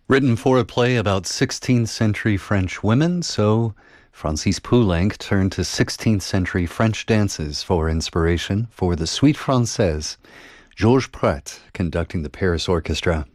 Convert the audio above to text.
Written for a play about 16th century French women, so Francis Poulenc turned to 16th century French dances for inspiration for the Suite Française, Georges Prat conducting the Paris Orchestra.